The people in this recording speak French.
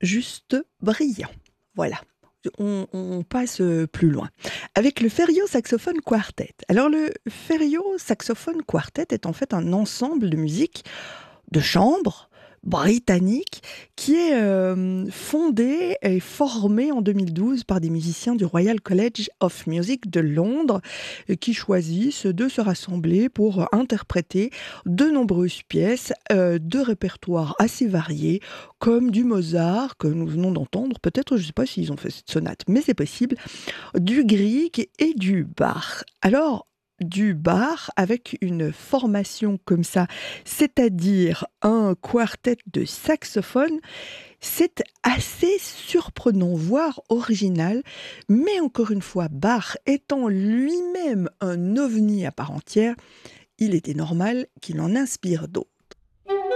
juste brillant. Voilà. On passe plus loin. Avec le Ferio Saxophone Quartet. Alors le Ferio Saxophone Quartet est en fait un ensemble de musique de chambre britannique qui est fondé et formé en 2012 par des musiciens du Royal College of Music de Londres qui choisissent de se rassembler pour interpréter de nombreuses pièces de répertoires assez variés comme du Mozart que nous venons d'entendre, peut-être je ne sais pas s'ils ont fait cette sonate mais c'est possible, du Grieg et du Bach. Alors du Bach avec une formation comme ça, c'est-à-dire un quartet de saxophone, c'est assez surprenant, voire original, mais encore une fois, Bach étant lui-même un ovni à part entière, il était normal qu'il en inspire d'autres.